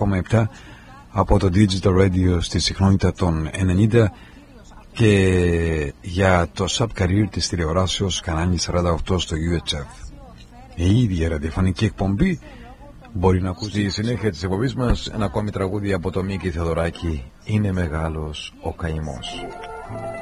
100,7 από το Digital Radio στη συχνότητα των 90 και για το sub-career της τηλεοράσεως κανάλι 48 στο UHF. Η ίδια ραδιοφωνική εκπομπή μπορεί να ακούσει. Στη συνέχεια της εκπομπής μας ένα ακόμη τραγούδι από το Μίκη Θεοδωράκη, «Είναι μεγάλος ο καημός».